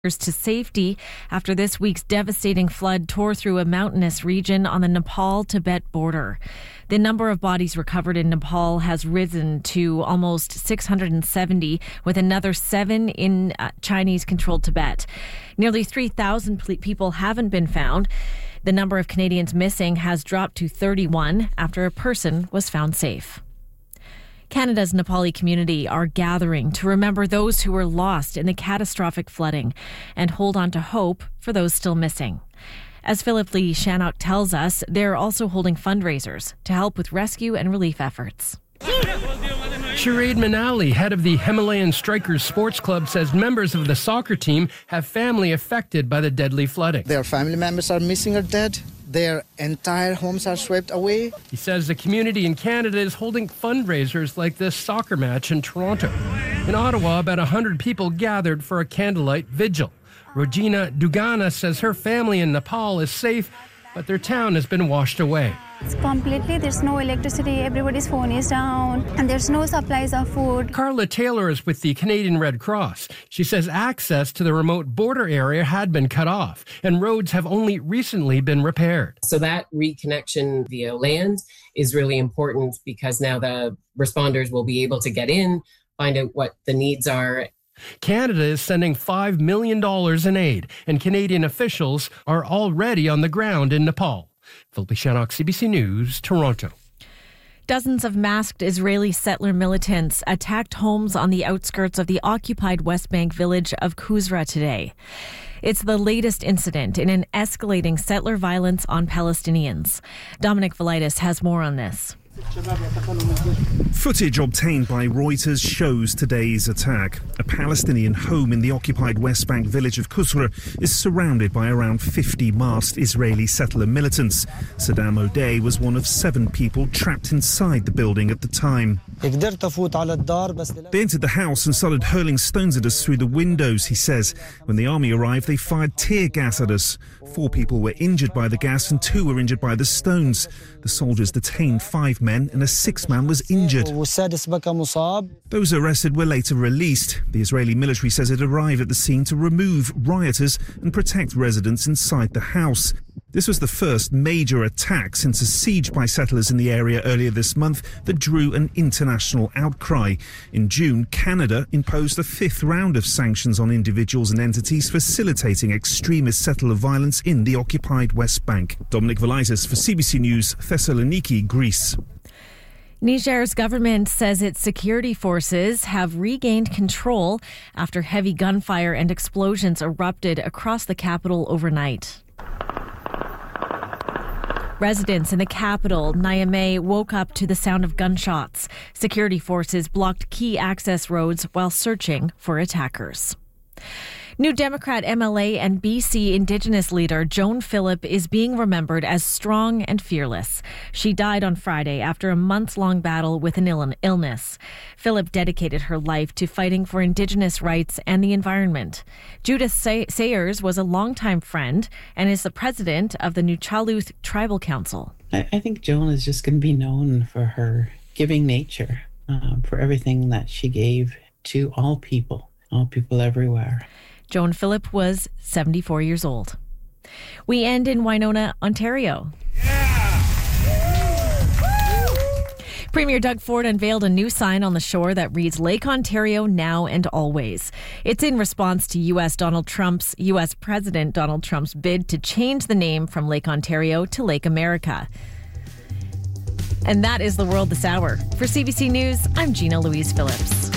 to safety after this week's devastating flood tore through a mountainous region on the Nepal-Tibet border. The number of bodies recovered in Nepal has risen to almost 670, with another 7 in Chinese-controlled Tibet. Nearly 3,000 people haven't been found. The number of Canadians missing has dropped to 31 after a person was found safe. Canada's Nepali community are gathering to remember those who were lost in the catastrophic flooding and hold on to hope for those still missing. As Philip Lee Shannock tells us, they're also holding fundraisers to help with rescue and relief efforts. Sinead Manali, head of the Himalayan Strikers Sports Club, says members of the soccer team have family affected by the deadly flooding. Their family members are missing or dead. Their entire homes are swept away. He says the community in Canada is holding fundraisers like this soccer match in Toronto. In Ottawa, about 100 people gathered for a candlelight vigil. Regina Dugana says her family in Nepal is safe, but their town has been washed away. It's completely, there's no electricity, everybody's phone is down, and there's no supplies of food. Carla Taylor is with the Canadian Red Cross. She says access to the remote border area had been cut off, and roads have only recently been repaired. So that reconnection via land is really important because now the responders will be able to get in, find out what the needs are. Canada is sending $5 million in aid, and Canadian officials are already on the ground in Nepal. Philip Shannock, CBC News, Toronto. Dozens of masked Israeli settler militants attacked homes on the outskirts of the occupied West Bank village of Kusra today. It's the latest incident in an escalating settler violence on Palestinians. Dominic Velitis has more on this. Footage obtained by Reuters shows today's attack. A Palestinian home in the occupied West Bank village of Kusra is surrounded by around 50 masked Israeli settler militants. Saddam O'Day was one of 7 people trapped inside the building at the time. They entered the house and started hurling stones at us through the windows, he says. When the army arrived, they fired tear gas at us. 4 people were injured by the gas and 2 were injured by the stones. The soldiers detained 5 men and a 6th man was injured. Those arrested were later released. The Israeli military says it arrived at the scene to remove rioters and protect residents inside the house. This was the first major attack since a siege by settlers in the area earlier this month that drew an international outcry. In June, Canada imposed a 5th round of sanctions on individuals and entities facilitating extremist settler violence in the occupied West Bank. Dominic Velitis for CBC News, Thessaloniki, Greece. Niger's government says its security forces have regained control after heavy gunfire and explosions erupted across the capital overnight. Residents in the capital, Niamey, woke up to the sound of gunshots. Security forces blocked key access roads while searching for attackers. New Democrat MLA and BC Indigenous leader Joan Phillip is being remembered as strong and fearless. She died on Friday after a month-long battle with an illness. Phillip dedicated her life to fighting for Indigenous rights and the environment. Judith Sayers was a longtime friend and is the president of the Nuchaluth Tribal Council. I think Joan is just going to be known for her giving nature, for everything that she gave to all people everywhere. Joan Phillip was 74 years old. We end in Winona, Ontario. Yeah! Premier Doug Ford unveiled a new sign on the shore that reads Lake Ontario Now and Always. It's in response to U.S. President Donald Trump's bid to change the name from Lake Ontario to Lake America. And that is the world this hour. For CBC News, I'm Gina Louise Phillips.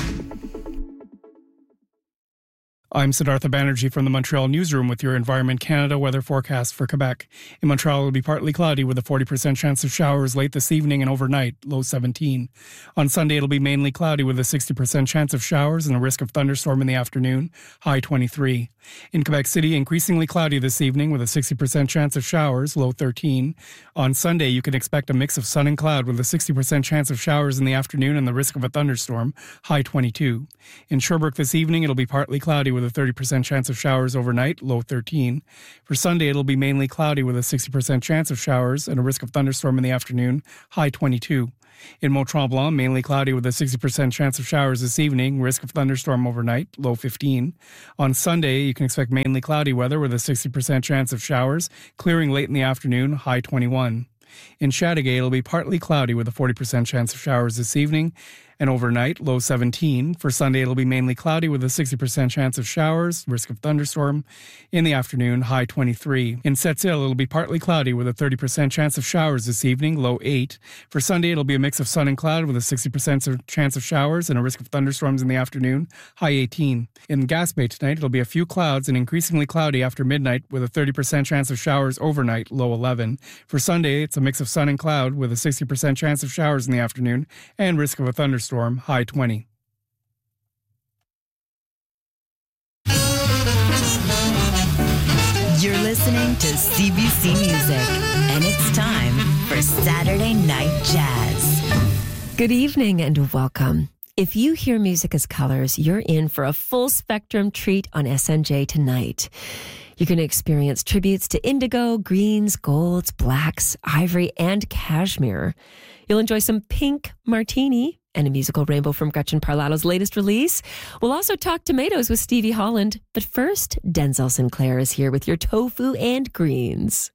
I'm Siddhartha Banerjee from the Montreal Newsroom with your Environment Canada weather forecast for Quebec. In Montreal, it will be partly cloudy with a 40% chance of showers late this evening and overnight, low 17. On Sunday, it'll be mainly cloudy with a 60% chance of showers and a risk of thunderstorm in the afternoon, high 23. In Quebec City, increasingly cloudy this evening with a 60% chance of showers, low 13. On Sunday, you can expect a mix of sun and cloud with a 60% chance of showers in the afternoon and the risk of a thunderstorm, high 22. In Sherbrooke this evening, it'll be partly cloudy with a 30% chance of showers overnight, low 13. For Sunday, it'll be mainly cloudy with a 60% chance of showers and a risk of thunderstorm in the afternoon, high 22. In Mont-Tremblant, mainly cloudy with a 60% chance of showers this evening. Risk of thunderstorm overnight, low 15. On Sunday, you can expect mainly cloudy weather with a 60% chance of showers, clearing late in the afternoon, high 21. In Chateauguay, it'll be partly cloudy with a 40% chance of showers this evening and overnight, low 17. For Sunday, it'll be mainly cloudy with a 60% chance of showers, risk of thunderstorm. In the afternoon, high 23. In Sept-Îles, it'll be partly cloudy with a 30% chance of showers this evening, low 8. For Sunday, it'll be a mix of sun and cloud with a 60% chance of showers and a risk of thunderstorms in the afternoon, high 18. In Gaspé tonight, it'll be a few clouds and increasingly cloudy after midnight with a 30% chance of showers overnight, low 11. For Sunday, it's a mix of sun and cloud with a 60% chance of showers in the afternoon and risk of a thunderstorm, high 20. You're listening to CBC Music, and it's time for Saturday Night Jazz. Good evening and welcome. If you hear music as colors, you're in for a full spectrum treat on SNJ tonight. You're going to experience tributes to indigo, greens, golds, blacks, ivory, and cashmere. You'll enjoy some Pink Martini and a musical rainbow from Gretchen Parlatto's latest release. We'll also talk tomatoes with Stevie Holland. But first, Denzel Sinclair is here with your tofu and greens.